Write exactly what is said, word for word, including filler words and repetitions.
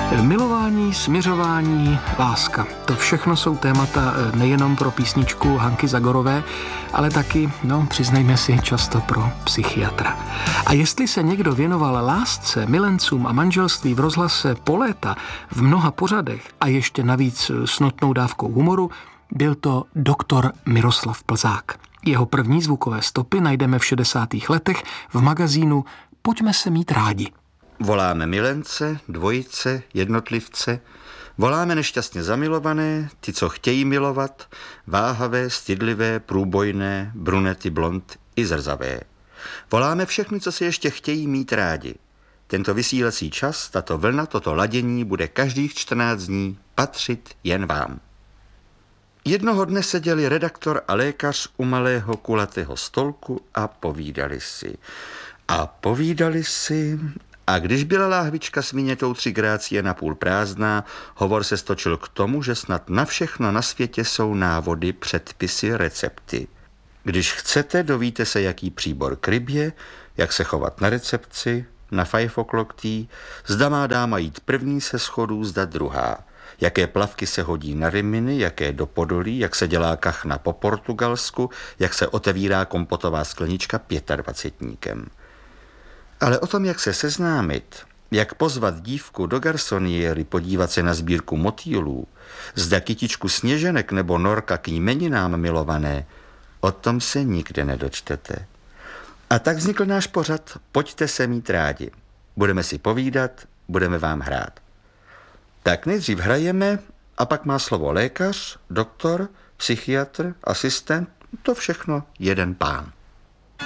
Milování, směřování, láska. To všechno jsou témata nejenom pro písničku Hanky Zagorové, ale taky, no, přiznejme si, často pro psychiatra. A jestli se někdo věnoval lásce, milencům a manželství v rozhlase po léta v mnoha pořadech a ještě navíc s notnou dávkou humoru, byl to doktor Miroslav Plzák. Jeho první zvukové stopy najdeme v šedesátých letech v magazínu Pojďme se mít rádi. Voláme milence, dvojice, jednotlivce, voláme nešťastně zamilované, ty, co chtějí milovat, váhavé, stydlivé, průbojné, brunety, blond i zrzavé. Voláme všechny, co se ještě chtějí mít rádi. Tento vysílací čas, tato vlna, toto ladění bude každých čtrnáct dní patřit jen vám. Jednoho dne seděli redaktor a lékař u malého kulatého stolku a povídali si. A povídali si... A když byla láhvička s vinětou tři grácie napůl prázdná, hovor se stočil k tomu, že snad na všechno na světě jsou návody, předpisy, recepty. Když chcete, dovíte se, jaký příbor k rybě, jak se chovat na recepci, na five o'clock tea, zda má dáma jít první se schodů, zda druhá, jaké plavky se hodí na Riminy, jaké do Podolí, jak se dělá kachna po portugalsku, jak se otevírá kompotová sklenička pětadvacetníkem. Ale o tom, jak se seznámit, jak pozvat dívku do garsoniéry podívat se na sbírku motýlů, zda kytičku sněženek nebo norka k jmeninám milované, o tom se nikde nedočtete. A tak vznikl náš pořad Pojďte se mít rádi. Budeme si povídat, budeme vám hrát. Tak nejdřív hrajeme a pak má slovo lékař, doktor, psychiatr, asistent, to všechno jeden pán.